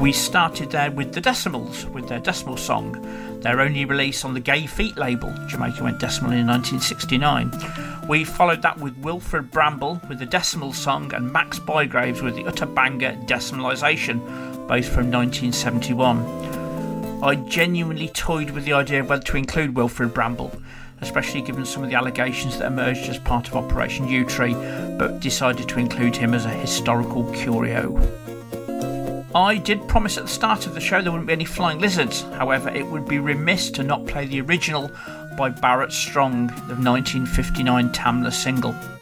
We started there with the Decimals, with their Decimal song, their only release on the Gay Feet label. Jamaica went decimal in 1969. We followed that with Wilfred Bramble with the Decimal song and Max Bygraves with the utter banger Decimalisation, both from 1971. I genuinely toyed with the idea of whether to include Wilfred Bramble, especially given some of the allegations that emerged as part of Operation Yewtree, but decided to include him as a historical curio. I did promise at the start of the show there wouldn't be any flying lizards. However, it would be remiss to not play the original by Barrett Strong, the 1959 Tamla single.